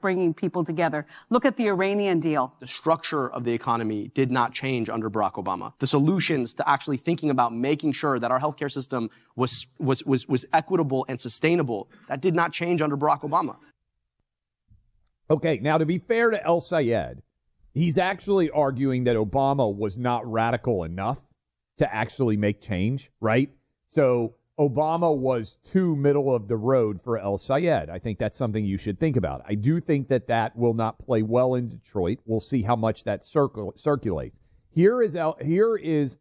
bringing people together. Look at the Iranian deal. The structure of the economy did not change under Barack Obama. The solutions to actually thinking about making sure that our healthcare system was equitable and sustainable, that did not change under Barack Obama. Okay, now to be fair to El Sayed, he's actually arguing that Obama was not radical enough to actually make change, right? So Obama was too middle of the road for El Sayed. I think that's something you should think about. I do think that that will not play well in Detroit. We'll see how much that circulates. Here is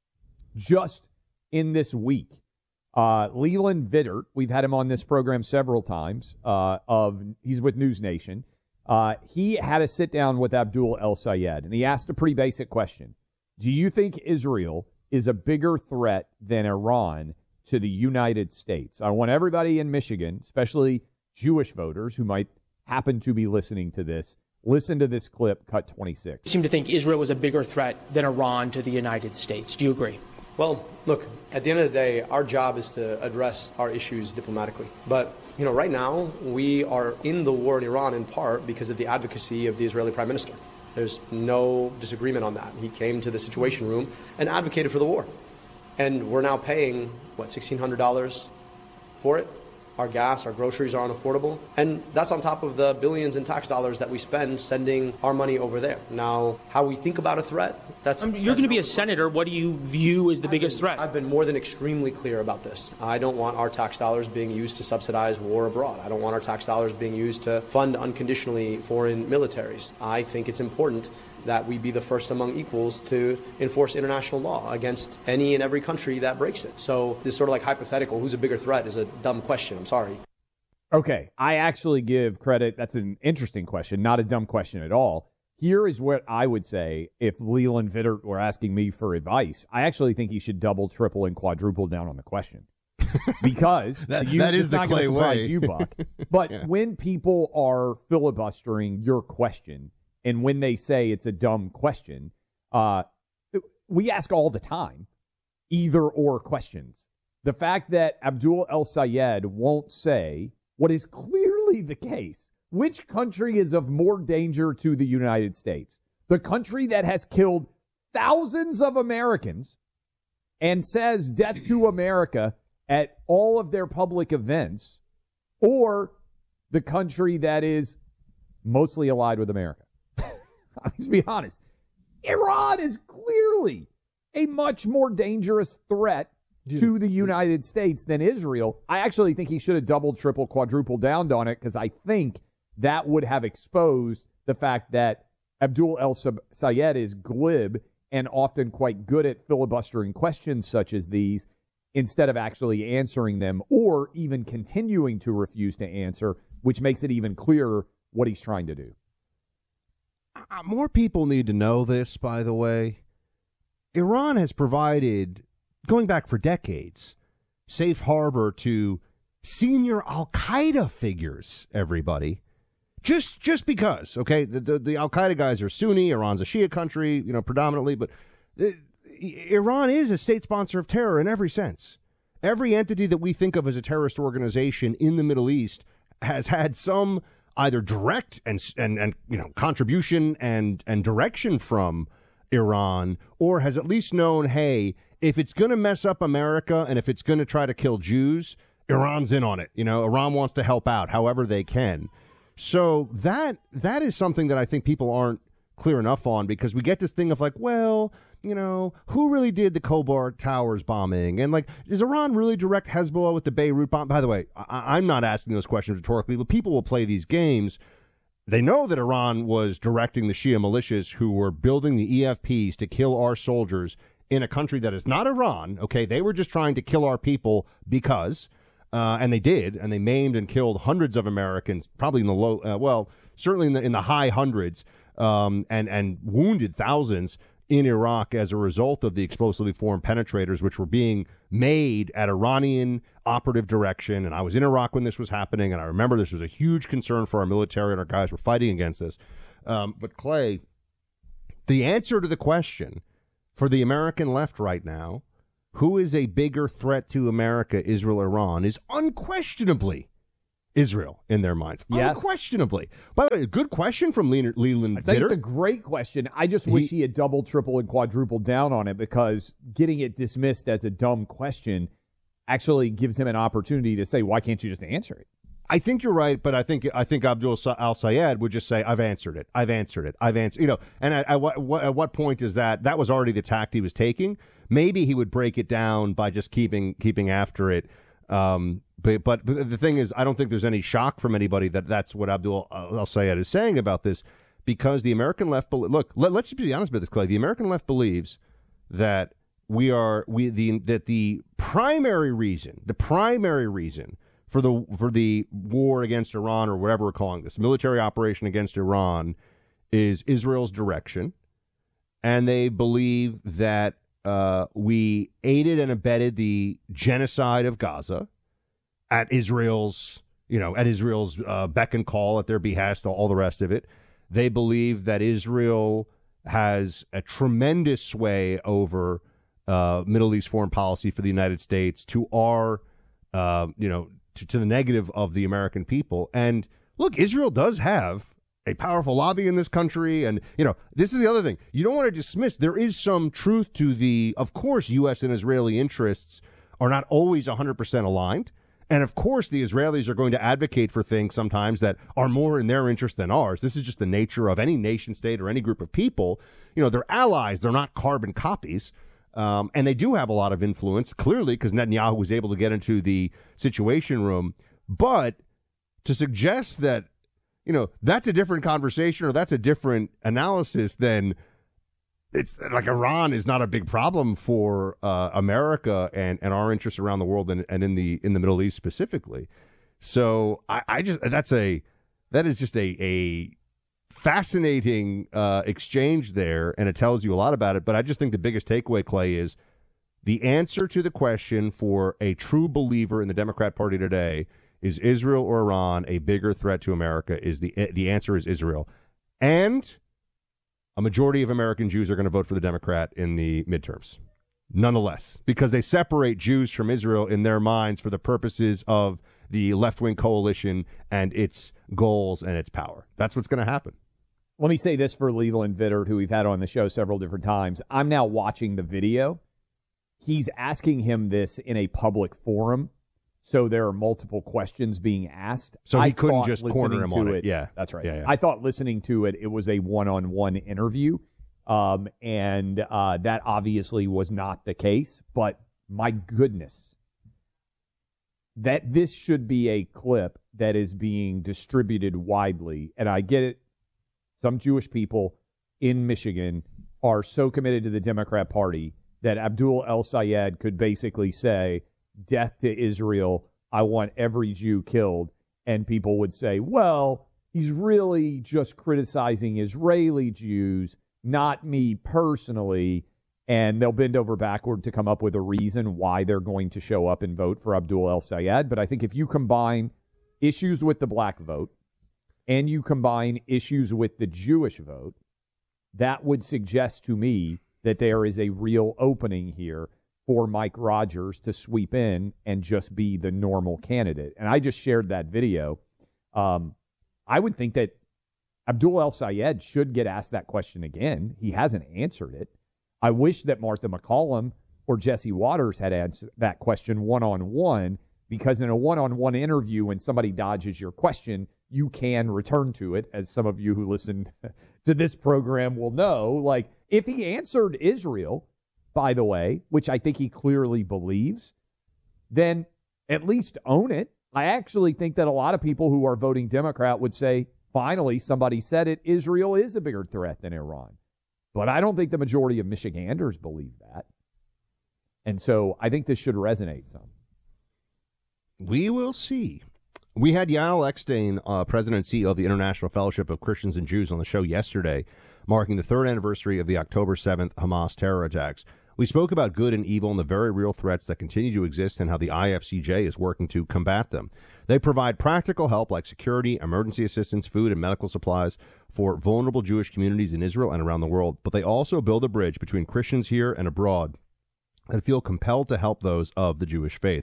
just in this week, Leland Vittert, we've had him on this program several times, he's with News Nation. He had a sit down with Abdul El Sayed, and he asked a pretty basic question. Do you think Israel is a bigger threat than Iran to the United States? I want everybody in Michigan, especially Jewish voters who might happen to be listening to this, listen to this clip, cut 26. I seem to think Israel is a bigger threat than Iran to the United States. Do you agree? Well, look, at the end of the day, our job is to address our issues diplomatically. But, right now, we are in the war in Iran in part because of the advocacy of the Israeli Prime Minister. There's no disagreement on that. He came to the Situation Room and advocated for the war. And we're now paying, $1,600 for it? Our gas, our groceries are unaffordable. And that's on top of the billions in tax dollars that we spend sending our money over there. Now, how we think about a threat, you're going to be a senator. What do you view as the biggest threat? I've been more than extremely clear about this. I don't want our tax dollars being used to subsidize war abroad. I don't want our tax dollars being used to fund unconditionally foreign militaries. I think it's important that we be the first among equals to enforce international law against any and every country that breaks it. So this sort of like hypothetical, who's a bigger threat, is a dumb question. I'm sorry. Okay, I actually give credit. That's an interesting question, not a dumb question at all. Here is what I would say if Leland Vittert were asking me for advice. I actually think he should double, triple, and quadruple down on the question. Because that is the Clay way. You, Buck. But yeah. When people are filibustering your question, and when they say it's a dumb question, we ask all the time either or questions. The fact that Abdul El Sayed won't say what is clearly the case. Which country is of more danger to the United States? The country that has killed thousands of Americans and says death to America at all of their public events, or the country that is mostly allied with America? Let's be honest. Iran is clearly a much more dangerous threat to the United States than Israel. I actually think he should have doubled, tripled, quadrupled down on it because I think that would have exposed the fact that Abdul El Sayed is glib and often quite good at filibustering questions such as these instead of actually answering them or even continuing to refuse to answer, which makes it even clearer what he's trying to do. More people need to know this, by the way. Iran has provided, going back for decades, safe harbor to senior Al-Qaeda figures, everybody. Just because, okay? The Al-Qaeda guys are Sunni, Iran's a Shia country, predominantly, but Iran is a state sponsor of terror in every sense. Every entity that we think of as a terrorist organization in the Middle East has had some either direct and contribution and direction from Iran, or has at least known, hey, if it's going to mess up America and if it's going to try to kill Jews, Iran's in on it. Iran wants to help out however they can. So that is something that I think people aren't clear enough on, because we get this thing of like, well, who really did the Khobar Towers bombing? And does Iran really direct Hezbollah with the Beirut bomb? By the way, I'm not asking those questions rhetorically, but people will play these games. They know that Iran was directing the Shia militias who were building the EFPs to kill our soldiers in a country that is not Iran. Okay, they were just trying to kill our people because... and they did, and they maimed and killed hundreds of Americans, probably in the certainly in the high hundreds, and wounded thousands in Iraq as a result of the explosively formed penetrators, which were being made at Iranian operative direction. And I was in Iraq when this was happening, and I remember this was a huge concern for our military, and our guys were fighting against this. But Clay, the answer to the question for the American left right now, who is a bigger threat to America, Israel, Iran, is unquestionably Israel in their minds. Yes. Unquestionably. By the way, a good question from Leland I think it's a Vitter. great question. I just wish he had double, triple, and quadrupled down on it, because getting it dismissed as a dumb question actually gives him an opportunity to say, why can't you just answer it? I think you're right, but I think Abdul al-Sayed would just say, "I've answered it. I've answered it. I've answered." You know, and at what point is that? That was already the tact he was taking. Maybe he would break it down by just keeping after it. But the thing is, I don't think there's any shock from anybody that that's what Abdul al-Sayed is saying about this, because the American left look. Let's just be honest about this, Clay. The American left believes that the primary reason for the war against Iran, or whatever we're calling this, military operation against Iran, is Israel's direction. And they believe that we aided and abetted the genocide of Gaza at Israel's beck and call, at their behest, all the rest of it. They believe that Israel has a tremendous sway over Middle East foreign policy for the United States, to our, to the negative of the American people. And look, Israel does have a powerful lobby in this country. And, this is the other thing. You don't want to dismiss. There is some truth to of course, U.S. and Israeli interests are not always 100% aligned. And of course, the Israelis are going to advocate for things sometimes that are more in their interest than ours. This is just the nature of any nation state or any group of people. They're allies. They're not carbon copies. And they do have a lot of influence, clearly, because Netanyahu was able to get into the Situation Room. But to suggest that, that's a different conversation, or that's a different analysis, than it's like Iran is not a big problem for America and our interests around the world and in the Middle East specifically. So that is just a fascinating exchange there, and it tells you a lot about it. But I just think the biggest takeaway, Clay, is the answer to the question for a true believer in the Democrat Party today: is Israel or Iran a bigger threat to America? Is the answer is Israel. And a majority of American Jews are going to vote for the Democrat in the midterms, nonetheless, because they separate Jews from Israel in their minds for the purposes of the left-wing coalition and its goals and its power. That's what's going to happen. Let me say this for Leland Vittert, who we've had on the show several different times. I'm now watching the video. He's asking him this in a public forum, so there are multiple questions being asked. So he couldn't just corner him on it. Yeah, that's right. Yeah. I thought listening to it, it was a one-on-one interview, and that obviously was not the case. But my goodness, that this should be a clip that is being distributed widely. And I get it. Some Jewish people in Michigan are so committed to the Democrat Party that Abdul el-Sayed could basically say, "Death to Israel, I want every Jew killed." And people would say, well, he's really just criticizing Israeli Jews, not me personally. And they'll bend over backward to come up with a reason why they're going to show up and vote for Abdul el-Sayed. But I think if you combine issues with the black vote and you combine issues with the Jewish vote, that would suggest to me that there is a real opening here for Mike Rogers to sweep in and just be the normal candidate. And I just shared that video. I would think that Abdul el-Sayed should get asked that question again. He hasn't answered it. I wish that Martha McCallum or Jesse Waters had answered that question one-on-one, because in a one-on-one interview, when somebody dodges your question, you can return to it, as some of you who listen to this program will know. Like, if he answered Israel, by the way, which I think he clearly believes, then at least own it. I actually think that a lot of people who are voting Democrat would say, finally, somebody said it, Israel is a bigger threat than Iran. But I don't think the majority of Michiganders believe that. And so I think this should resonate some. We will see. We had Yael Eckstein, President and CEO of the International Fellowship of Christians and Jews, on the show yesterday, marking the third anniversary of the October 7th Hamas terror attacks. We spoke about good and evil and the very real threats that continue to exist and how the IFCJ is working to combat them. They provide practical help like security, emergency assistance, food, and medical supplies for vulnerable Jewish communities in Israel and around the world. But they also build a bridge between Christians here and abroad and feel compelled to help those of the Jewish faith.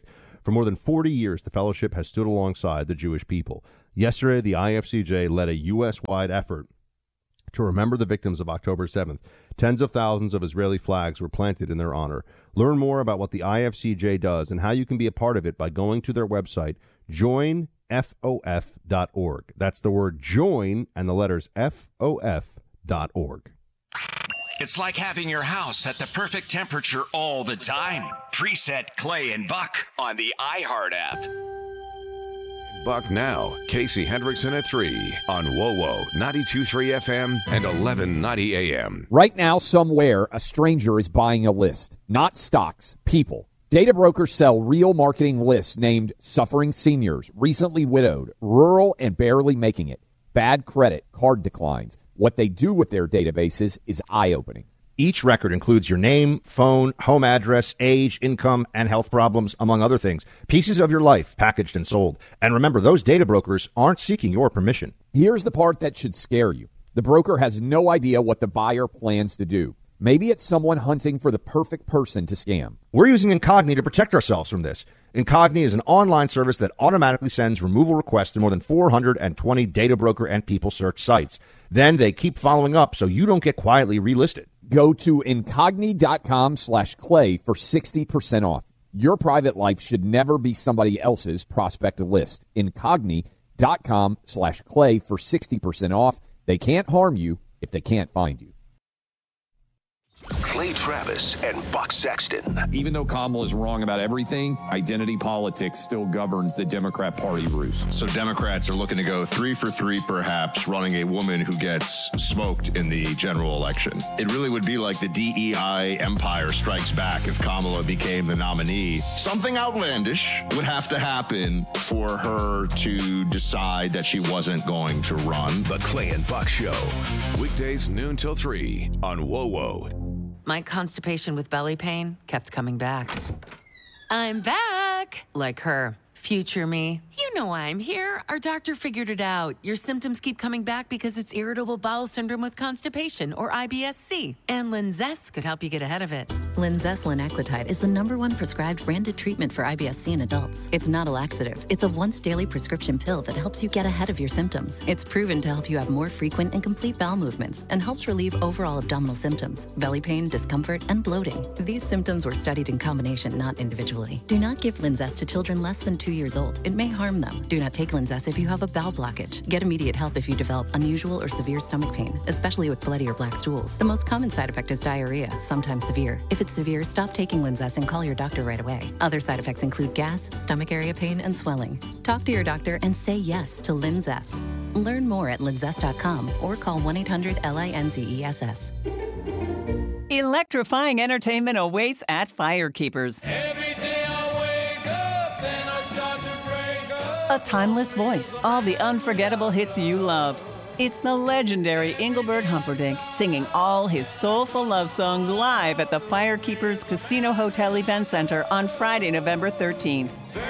For more than 40 years, the fellowship has stood alongside the Jewish people. Yesterday, the IFCJ led a U.S.-wide effort to remember the victims of October 7th. Tens of thousands of Israeli flags were planted in their honor. Learn more about what the IFCJ does and how you can be a part of it by going to their website, joinfof.org. That's the word join and the letters FOF.org. It's like having your house at the perfect temperature all the time. Preset Clay and Buck on the iHeart app. Buck now. Casey Hendrickson at 3 on WOWO 92.3 FM and 1190 AM. Right now, somewhere, a stranger is buying a list. Not stocks, people. Data brokers sell real marketing lists named Suffering Seniors, Recently Widowed, Rural and Barely Making It, Bad Credit, Card Declines. What they do with their databases is eye-opening. Each record includes your name, phone, home address, age, income, and health problems, among other things. Pieces of your life packaged and sold. And remember, those data brokers aren't seeking your permission. Here's the part that should scare you. The broker has no idea what the buyer plans to do. Maybe it's someone hunting for the perfect person to scam. We're using Incogni to protect ourselves from this. Incogni is an online service that automatically sends removal requests to more than 420 data broker and people search sites. Then they keep following up so you don't get quietly relisted. Go to incogni.com/clay for 60% off. Your private life should never be somebody else's prospect list. Incogni.com/clay for 60% off. They can't harm you if they can't find you. Clay Travis and Buck Sexton. Even though Kamala is wrong about everything, identity politics still governs the Democrat Party roost. So Democrats are looking to go 3 for 3, perhaps, running a woman who gets smoked in the general election. It really would be like the DEI empire strikes back if Kamala became the nominee. Something outlandish would have to happen for her to decide that she wasn't going to run. The Clay and Buck Show. Weekdays noon till 3 on WOWO. My constipation with belly pain kept coming back. I'm back! Like her. Future me. You know why I'm here. Our doctor figured it out. Your symptoms keep coming back because it's irritable bowel syndrome with constipation, or IBS-C. And Linzess could help you get ahead of it. Linzess linaclotide is the #1 prescribed branded treatment for IBS-C in adults. It's not a laxative. It's a once-daily prescription pill that helps you get ahead of your symptoms. It's proven to help you have more frequent and complete bowel movements and helps relieve overall abdominal symptoms, belly pain, discomfort, and bloating. These symptoms were studied in combination, not individually. Do not give Linzess to children less than 2 years old. It may harm them. Do not take Linzess if you have a bowel blockage. Get immediate help if you develop unusual or severe stomach pain, especially with bloody or black stools. The most common side effect is diarrhea, sometimes severe. If it's severe, stop taking Linzess and call your doctor right away. Other side effects include gas, stomach area pain, and swelling. Talk to your doctor and say yes to Linzess. Learn more at linzess.com or call 1-800-LINZESS. Electrifying entertainment awaits at Firekeepers. A timeless voice, all the unforgettable hits you love. It's the legendary Engelbert Humperdinck singing all his soulful love songs live at the Firekeepers Casino Hotel Event Center on Friday, November 13th.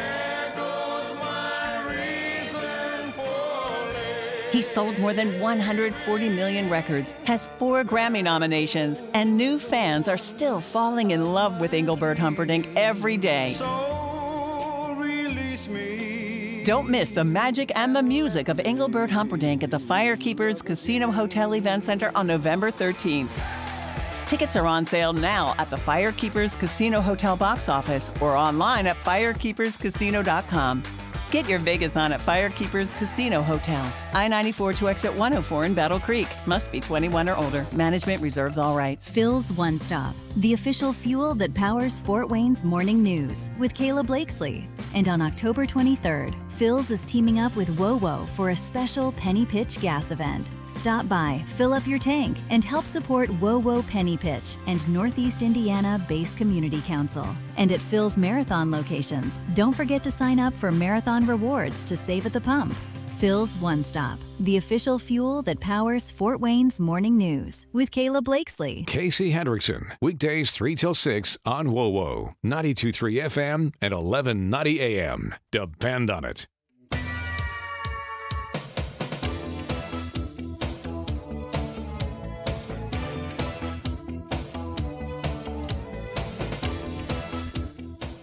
He sold more than 140 million records, has 4 Grammy nominations, and new fans are still falling in love with Engelbert Humperdinck every day. So release me. Don't miss the magic and the music of Engelbert Humperdinck at the Firekeepers Casino Hotel Event Center on November 13th. Tickets are on sale now at the Firekeepers Casino Hotel box office or online at firekeeperscasino.com. Get your Vegas on at Firekeepers Casino Hotel. I-94 to exit 104 in Battle Creek. Must be 21 or older. Management reserves all rights. Phil's One Stop, the official fuel that powers Fort Wayne's morning news with Kayla Blakesley. And on October 23rd, Phil's is teaming up with WOWO for a special Penny Pitch gas event. Stop by, fill up your tank, and help support WOWO Penny Pitch and Northeast Indiana Base Community Council. And at Phil's Marathon locations, don't forget to sign up for Marathon Rewards to save at the pump. Phil's One Stop, the official fuel that powers Fort Wayne's morning news with Kayla Blakesley. Casey Hendrickson, weekdays 3 till 6 on WOWO 92.3 FM and 1190 AM. Depend on it.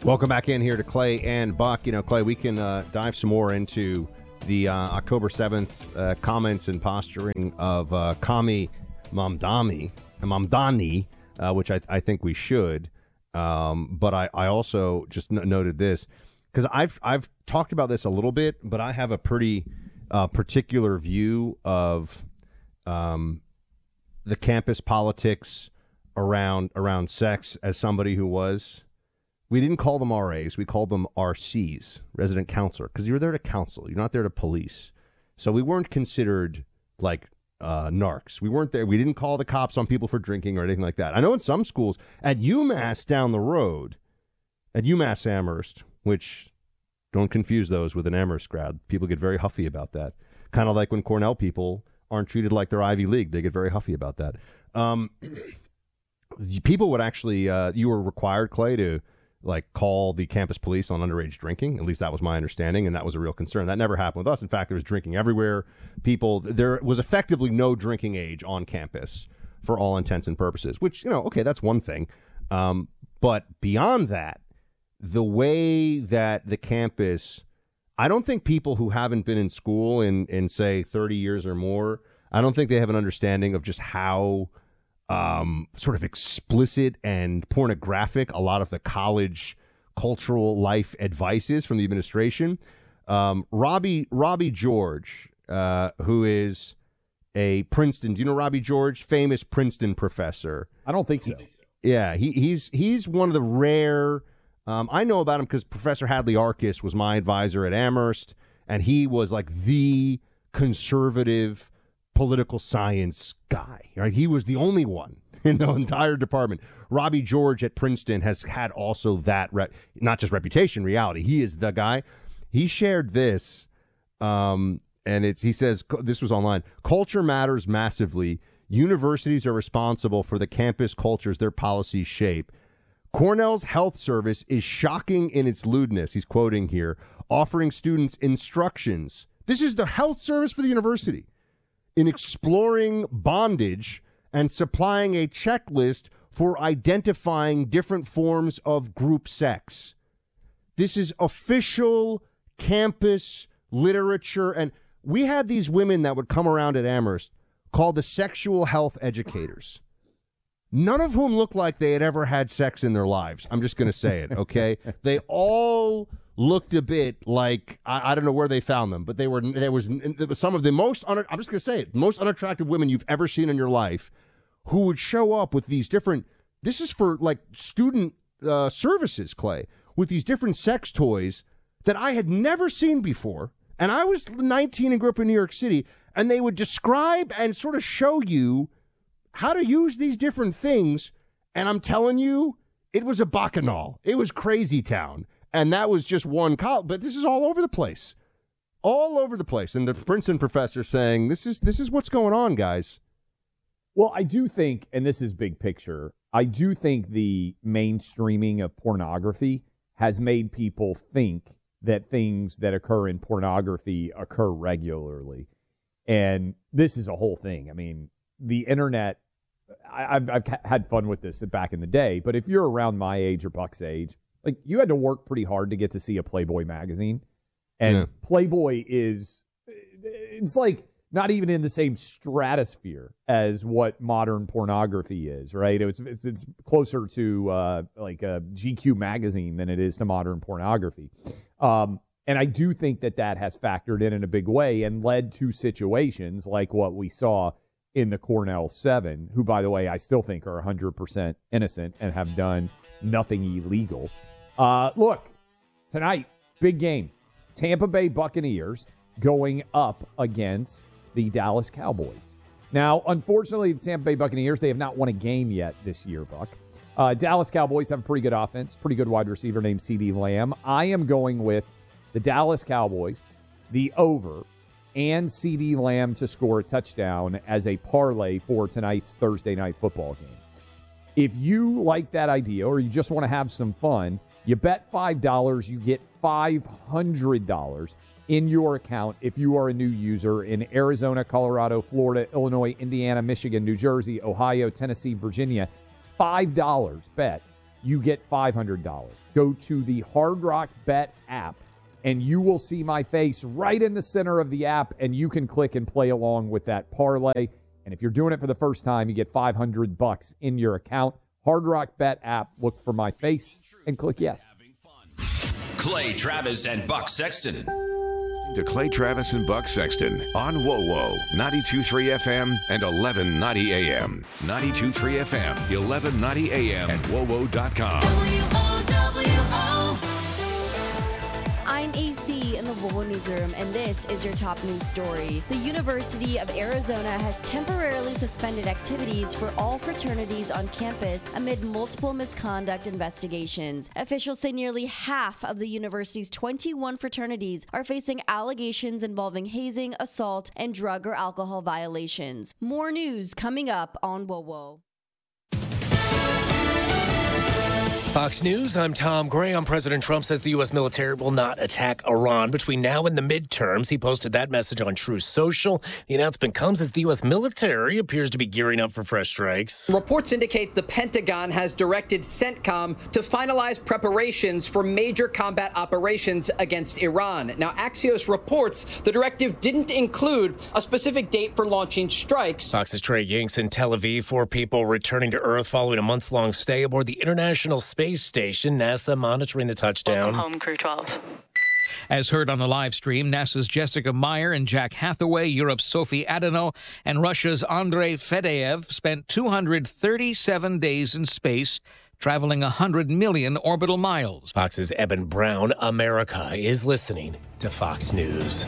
Welcome back in here to Clay and Buck. Clay, we can dive some more into the October 7th comments and posturing of Kami Mamdani, which I think we should. But I also just noted this because I've talked about this a little bit, but I have a pretty particular view of the campus politics around sex as somebody who was. We didn't call them RAs. We called them RCs, resident counselor, because you're there to counsel. You're not there to police. So we weren't considered like narcs. We weren't there. We didn't call the cops on people for drinking or anything like that. I know in some schools, at UMass down the road, at UMass Amherst, which don't confuse those with an Amherst grad. People get very huffy about that. Kind of like when Cornell people aren't treated like they're Ivy League. They get very huffy about that. People would actually, you were required, Clay, to call the campus police on underage drinking. At least that was my understanding, and that was a real concern. That never happened with us. In fact, there was drinking everywhere. There was effectively no drinking age on campus for all intents and purposes, which, okay, that's one thing. But beyond that, the way that the campus, I don't think people who haven't been in school in say, 30 years or more, I don't think they have an understanding of just how sort of explicit and pornographic a lot of the college cultural life advice is from the administration. Robbie George, who is a Princeton, do you know Robbie George? Famous Princeton professor. I don't think so. Yeah, he's one of the rare. I know about him because Professor Hadley Arkus was my advisor at Amherst, and he was like the conservative political science guy, right? He was the only one in the entire department. Robbie George at Princeton has had also that, not just reputation, reality. He is the guy. He shared this, and he says, this was online, culture matters massively. Universities are responsible for the campus cultures their policies shape. Cornell's health service is shocking in its lewdness, he's quoting here, offering students instructions. This is the health service for the university. In exploring bondage and supplying a checklist for identifying different forms of group sex. This is official campus literature. And we had these women that would come around at Amherst called the sexual health educators, none of whom looked like they had ever had sex in their lives. I'm just going to say it, okay? They all looked a bit like, I don't know where they found them, but there was some of the most, I'm just going to say it, most unattractive women you've ever seen in your life who would show up with these different, this is for like student services, Clay, with these different sex toys that I had never seen before. And I was 19 and grew up in New York City, and they would describe and sort of show you how to use these different things. And I'm telling you, it was a bacchanal. It was crazy town. And that was just one college, but this is all over the place. All over the place. And the Princeton professor saying, this is what's going on, guys. Well, I do think, and this is big picture, I do think the mainstreaming of pornography has made people think that things that occur in pornography occur regularly. And this is a whole thing. I mean, the internet, I've had fun with this back in the day, but if you're around my age or Buck's age, like, you had to work pretty hard to get to see a Playboy magazine. And Playboy it's like not even in the same stratosphere as what modern pornography is, right? It's closer to like a GQ magazine than it is to modern pornography. And I do think that has factored in a big way and led to situations like what we saw in the Cornell 7, who, by the way, I still think are 100% innocent and have done nothing illegal. Look, tonight, big game. Tampa Bay Buccaneers going up against the Dallas Cowboys. Now, unfortunately, the Tampa Bay Buccaneers, they have not won a game yet this year, Buck. Dallas Cowboys have a pretty good offense, pretty good wide receiver named CeeDee Lamb. I am going with the Dallas Cowboys, the over, and CeeDee Lamb to score a touchdown as a parlay for tonight's Thursday night football game. If you like that idea or you just want to have some fun, you bet $5, you get $500 in your account if you are a new user in Arizona, Colorado, Florida, Illinois, Indiana, Michigan, New Jersey, Ohio, Tennessee, Virginia. $5 bet you get $500. Go to the Hard Rock Bet app, and you will see my face right in the center of the app, and you can click and play along with that parlay. And if you're doing it for the first time, you get $500 in your account. Hard Rock Bet app, look for my face and click yes. Clay Travis and Buck Sexton. To Clay Travis and Buck Sexton on WoWo, 92.3 FM and 1190 AM. 92.3 FM, 1190 AM at WoWo.com. I'm AC in the WoWo Newsroom, and this is your top news story. The University of Arizona has temporarily suspended activities for all fraternities on campus amid multiple misconduct investigations. Officials say nearly half of the university's 21 fraternities are facing allegations involving hazing, assault, and drug or alcohol violations. More news coming up on WoWo. Fox News, I'm Tom Graham. President Trump says the U.S. military will not attack Iran between now and the midterms. He posted that message on Truth Social. The announcement comes as the U.S. military appears to be gearing up for fresh strikes. Reports indicate the Pentagon has directed CENTCOM to finalize preparations for major combat operations against Iran. Now, Axios reports the directive didn't include a specific date for launching strikes. Fox's Trey Yanks in Tel Aviv. 4 people returning to Earth following a months-long stay aboard the International Space Station. NASA monitoring the touchdown. Welcome home, Crew 12. As heard on the live stream, NASA's Jessica Meyer and Jack Hathaway, Europe's Sophie Adano, and Russia's Andrei Fedyaev spent 237 days in space, traveling 100 million orbital miles. Fox's Eben Brown. America is listening to Fox News.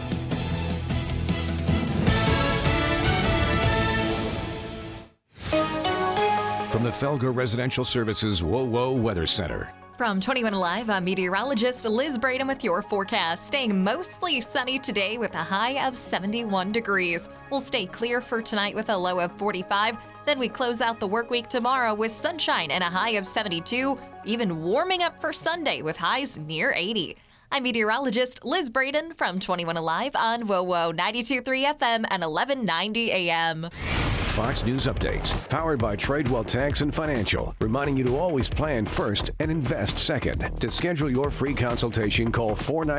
From the Felger Residential Services WoWo Weather Center. From 21 Alive, I'm meteorologist Liz Braden with your forecast. Staying mostly sunny today with a high of 71 degrees. We'll stay clear for tonight with a low of 45. Then we close out the work week tomorrow with sunshine and a high of 72. Even warming up for Sunday with highs near 80. I'm meteorologist Liz Braden from 21 Alive on WoWo 92.3 FM and 1190 AM. Fox News Updates, powered by Tradewell Tax and Financial, reminding you to always plan first and invest second. To schedule your free consultation, call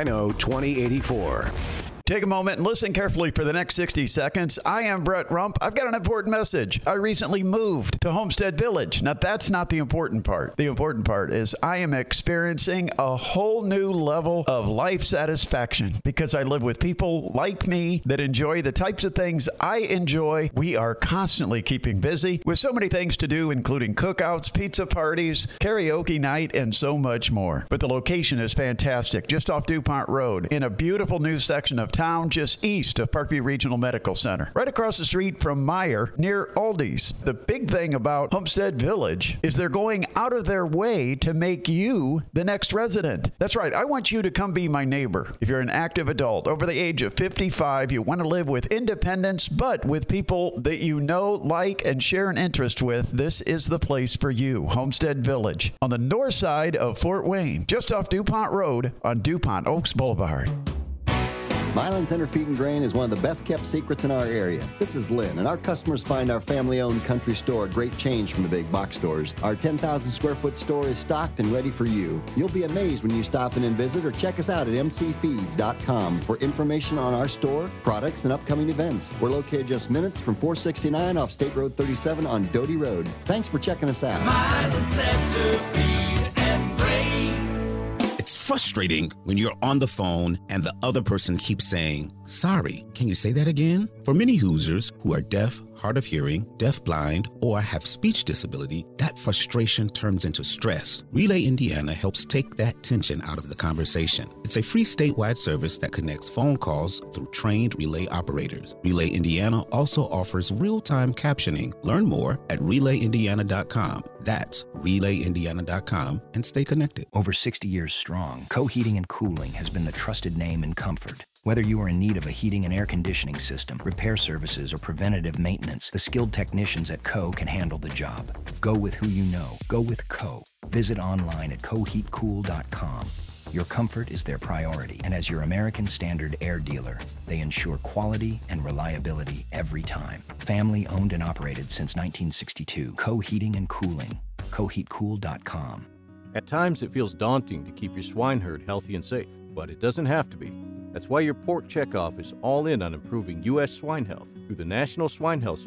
490-2084. Take a moment and listen carefully for the next 60 seconds. I am Brett Rump. I've got an important message. I recently moved to Homestead Village. Now, that's not the important part. The important part is I am experiencing a whole new level of life satisfaction because I live with people like me that enjoy the types of things I enjoy. We are constantly keeping busy with so many things to do, including cookouts, pizza parties, karaoke night, and so much more. But the location is fantastic, just off DuPont Road in a beautiful new section of town just east of Parkview Regional Medical Center, right across the street from Meijer near Aldi's. The big thing about Homestead Village is they're going out of their way to make you the next resident. That's right. I want you to come be my neighbor. If you're an active adult over the age of 55, you want to live with independence, but with people that you know, like, and share an interest with, this is the place for you. Homestead Village on the north side of Fort Wayne, just off DuPont Road on DuPont Oaks Boulevard. Milan Center Feed and Grain is one of the best kept secrets in our area. This is Lynn, and our customers find our family-owned country store a great change from the big box stores. Our 10,000 square foot store is stocked and ready for you. You'll be amazed when you stop in and visit or check us out at mcfeeds.com for information on our store, products, and upcoming events. We're located just minutes from 469 off State Road 37 on Doty Road. Thanks for checking us out. Milan Center Feed and Grain. It's frustrating when you're on the phone and the other person keeps saying, "Sorry, can you say that again?" For many Hoosiers who are deaf, hard of hearing, deafblind, or have speech disability, that frustration turns into stress. Relay Indiana helps take that tension out of the conversation. It's a free statewide service that connects phone calls through trained relay operators. Relay Indiana also offers real-time captioning. Learn more at relayindiana.com. That's relayindiana.com and stay connected. Over 60 years strong, Co Heating and Cooling has been the trusted name in comfort. Whether you are in need of a heating and air conditioning system, repair services, or preventative maintenance, the skilled technicians at Co can handle the job. Go with who you know. Go with Co. Visit online at coheatcool.com. Your comfort is their priority, and as your American Standard Air dealer, they ensure quality and reliability every time. Family owned and operated since 1962. Co Heating and Cooling. coheatcool.com. At times, it feels daunting to keep your swine herd healthy and safe, but it doesn't have to be. That's why your Pork Checkoff is all in on improving U.S. swine health through the National Swine Health